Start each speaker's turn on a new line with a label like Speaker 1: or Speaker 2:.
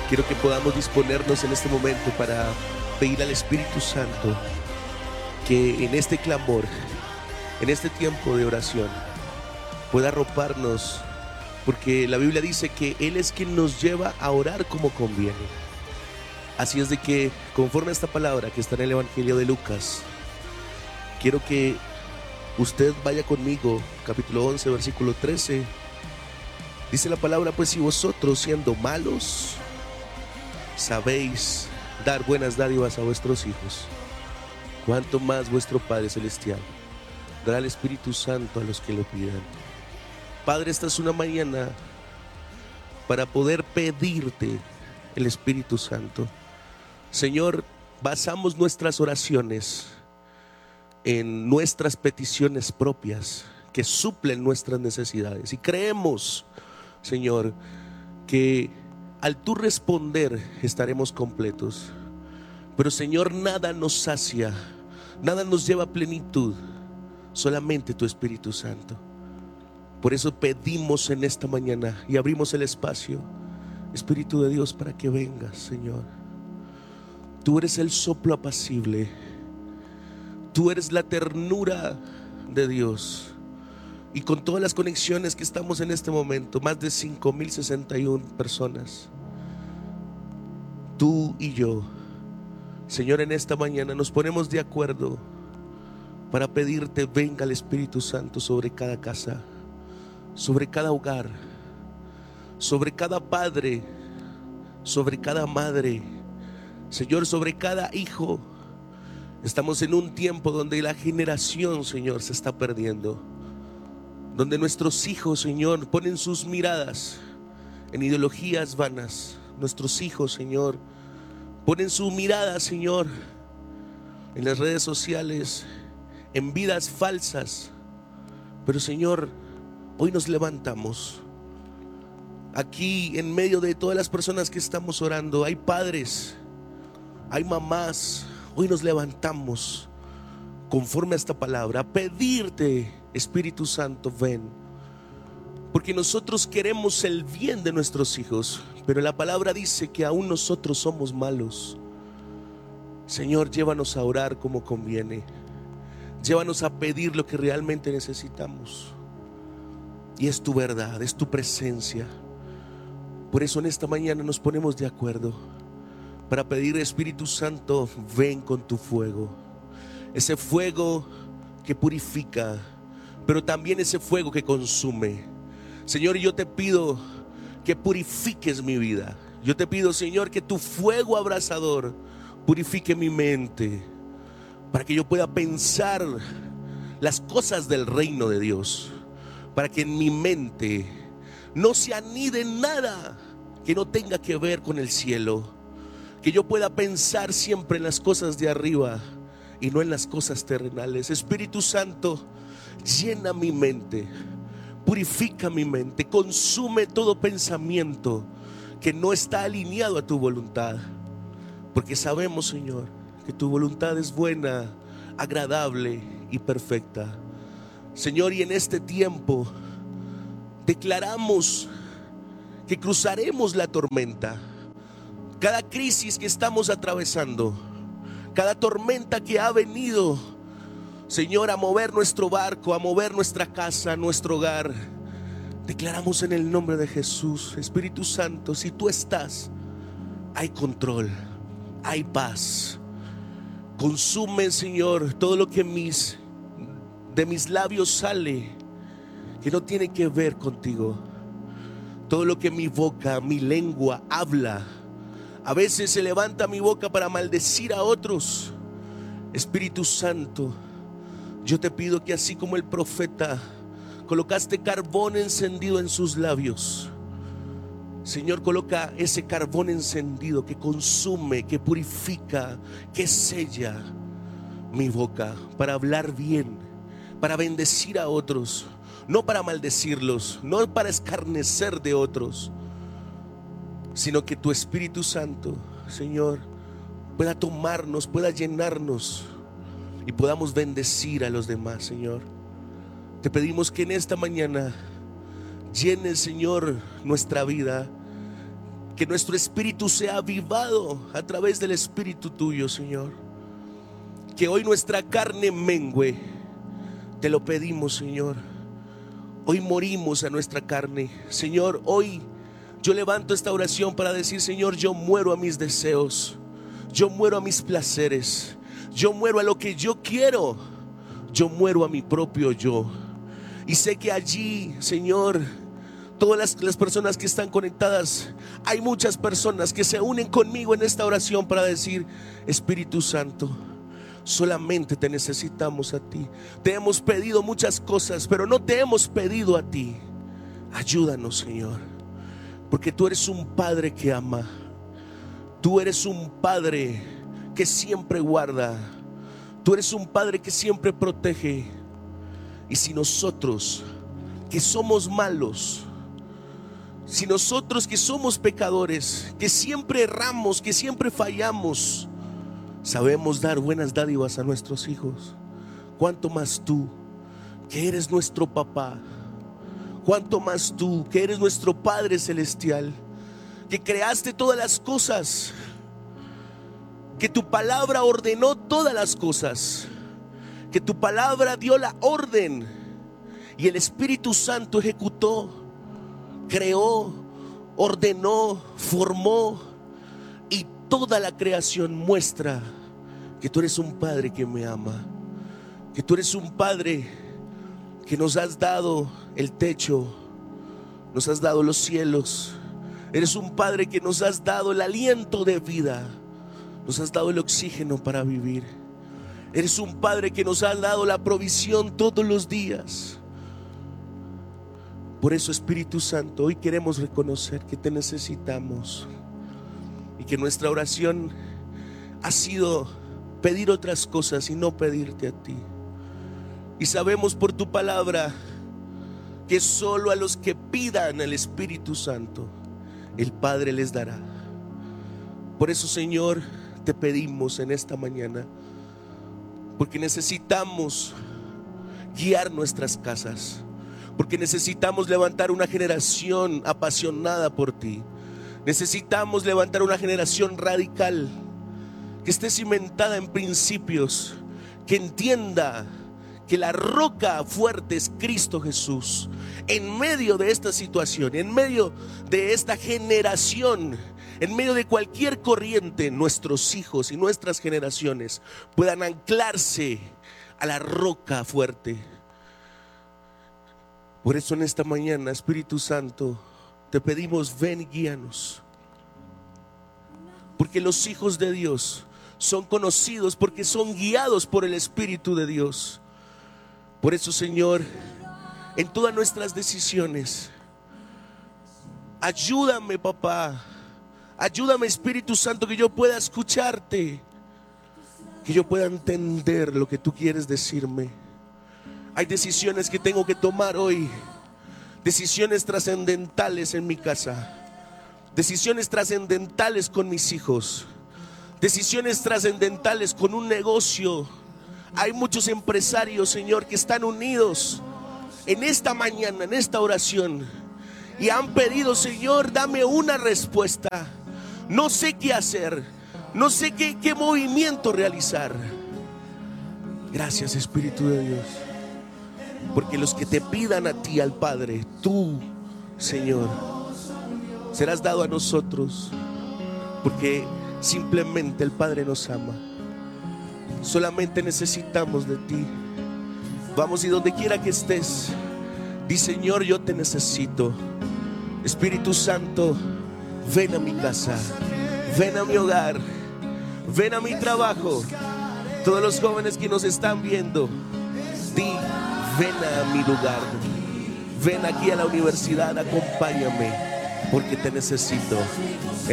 Speaker 1: Quiero que podamos disponernos en este momento para pedir al Espíritu Santo que en este clamor, en este tiempo de oración, pueda arroparnos, porque la Biblia dice que Él es quien nos lleva a orar como conviene. Así es de que, conforme a esta palabra que está en el Evangelio de Lucas, quiero que usted vaya conmigo, capítulo 11, versículo 13. Dice la palabra: pues si vosotros, siendo malos, sabéis dar buenas dádivas a vuestros hijos, cuánto más vuestro Padre Celestial dará el Espíritu Santo a los que lo pidan. Padre, esta es una mañana para poder pedirte el Espíritu Santo. Señor, basamos nuestras oraciones en nuestras peticiones propias que suplen nuestras necesidades, y creemos, Señor, que al tú responder estaremos completos. Pero, Señor, nada nos sacia, nada nos lleva a plenitud, solamente tu Espíritu Santo. Por eso pedimos en esta mañana y abrimos el espacio, Espíritu de Dios, para que vengas, Señor. Tú eres el soplo apacible, tú eres la ternura de Dios. Y con todas las conexiones que estamos en este momento, más de 5,061 personas, tú y yo, Señor, en esta mañana nos ponemos de acuerdo para pedirte: venga el Espíritu Santo sobre cada casa, sobre cada hogar, sobre cada padre, sobre cada madre, Señor, sobre cada hijo. Estamos en un tiempo donde la generación, Señor, se está perdiendo, donde nuestros hijos, Señor, ponen sus miradas en ideologías vanas. Nuestros hijos, Señor, ponen su mirada, Señor, en las redes sociales, en vidas falsas. Pero, Señor, hoy nos levantamos aquí en medio de todas las personas que estamos orando. Hay padres, hay mamás. Hoy nos levantamos conforme a esta palabra a pedirte: Espíritu Santo, ven, porque nosotros queremos el bien de nuestros hijos, pero la palabra dice que aún nosotros somos malos. Señor, llévanos a orar como conviene, llévanos a pedir lo que realmente necesitamos, y es tu verdad, es tu presencia. Por eso en esta mañana nos ponemos de acuerdo para pedir: Espíritu Santo, ven con tu fuego, ese fuego que purifica, pero también ese fuego que consume. Señor, yo te pido que purifiques mi vida. Yo te pido, Señor, que tu fuego abrasador purifique mi mente, para que yo pueda pensar las cosas del reino de Dios, para que en mi mente no se anide nada que no tenga que ver con el cielo, que yo pueda pensar siempre en las cosas de arriba y no en las cosas terrenales. Espíritu Santo, llena mi mente, purifica mi mente, consume todo pensamiento que no está alineado a tu voluntad, porque sabemos, Señor, que tu voluntad es buena, agradable y perfecta. Señor, y en este tiempo declaramos que cruzaremos la tormenta. Cada crisis que estamos atravesando, cada tormenta que ha venido, Señor, a mover nuestro barco, a mover nuestra casa, nuestro hogar, declaramos en el nombre de Jesús: Espíritu Santo, si tú estás, hay control, hay paz. Consume, Señor, todo lo que de mis labios sale que no tiene que ver contigo. Todo lo que mi boca, mi lengua habla. A veces se levanta mi boca para maldecir a otros. Espíritu Santo, yo te pido que así como el profeta colocaste carbón encendido en sus labios, Señor, coloca ese carbón encendido que consume, que purifica, que sella mi boca para hablar bien, para bendecir a otros, no para maldecirlos, no para escarnecer de otros, sino que tu Espíritu Santo, Señor, pueda tomarnos, pueda llenarnos y podamos bendecir a los demás. Señor, te pedimos que en esta mañana llenes, Señor, nuestra vida, Que nuestro espíritu sea avivado a través del espíritu tuyo, Señor. Que hoy nuestra carne mengüe. Te lo pedimos, Señor. Hoy morimos a nuestra carne. Señor, hoy yo levanto esta oración para decir: Señor, yo muero a mis deseos, yo muero a mis placeres, yo muero a lo que yo quiero, yo muero a mi propio yo. Y sé que allí, Señor, todas las personas que están conectadas, hay muchas personas que se unen conmigo en esta oración para decir: Espíritu Santo, solamente te necesitamos a ti. Te hemos pedido muchas cosas, pero no te hemos pedido a ti. Ayúdanos, Señor, porque tú eres un Padre que ama. Tú eres un Padre que siempre guarda. Tú eres un Padre que siempre protege. Y si nosotros, que somos malos, si nosotros que somos pecadores, que siempre erramos, que siempre fallamos, sabemos dar buenas dádivas a nuestros hijos, cuánto más tú, que eres nuestro papá, cuánto más tú, que eres nuestro Padre celestial, que creaste todas las cosas, que tu palabra ordenó todas las cosas, que tu palabra dio la orden y el Espíritu Santo ejecutó, creó, ordenó, formó, y toda la creación muestra que tú eres un Padre que me ama, que tú eres un Padre que nos has dado el techo, nos has dado los cielos. Eres un Padre que nos has dado el aliento de vida, nos has dado el oxígeno para vivir. Eres un Padre que nos ha dado la provisión todos los días. Por eso, Espíritu Santo, hoy queremos reconocer que te necesitamos y que nuestra oración ha sido pedir otras cosas y no pedirte a ti. Y sabemos por tu palabra que solo a los que pidan al Espíritu Santo, el Padre les dará. Por eso, Señor, te pedimos en esta mañana, porque necesitamos guiar nuestras casas, porque necesitamos levantar una generación apasionada por ti. Necesitamos levantar una generación radical, que esté cimentada en principios, que entienda que la roca fuerte es Cristo Jesús. En medio de esta situación, en medio de esta generación, en medio de cualquier corriente, nuestros hijos y nuestras generaciones puedan anclarse a la roca fuerte. Por eso en esta mañana, Espíritu Santo, te pedimos: ven y guíanos. Porque los hijos de Dios son conocidos porque son guiados por el Espíritu de Dios. Por eso, Señor, en todas nuestras decisiones, ayúdame, papá. Ayúdame, Espíritu Santo, que yo pueda escucharte, que yo pueda entender lo que tú quieres decirme. Hay decisiones que tengo que tomar hoy, decisiones trascendentales en mi casa, decisiones trascendentales con mis hijos, decisiones trascendentales con un negocio. Hay muchos empresarios, Señor, que están unidos en esta mañana, en esta oración, y han pedido: Señor, dame una respuesta. No sé qué hacer, no sé qué movimiento realizar. Gracias, Espíritu de Dios, porque los que te pidan a ti, al Padre, tú, Señor, serás dado a nosotros, porque simplemente el Padre nos ama. Solamente necesitamos de ti. Vamos, y donde quiera que estés, di: Señor, yo te necesito. Espíritu Santo, ven a mi casa, ven a mi hogar, ven a mi trabajo. Todos los jóvenes que nos están viendo, di: ven a mi lugar, ven aquí a la universidad, acompáñame, porque te necesito.